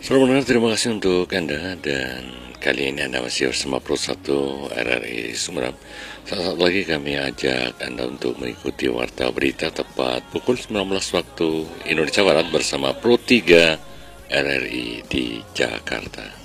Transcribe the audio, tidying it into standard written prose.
Selamat mendengar, terima kasih untuk Anda. Dan kali ini Anda masih bersama Pro 1 RRI Sumerab. Saat lagi kami ajak Anda untuk mengikuti warta berita tepat pukul 19 waktu Indonesia Barat bersama Pro 3 RRI di Jakarta.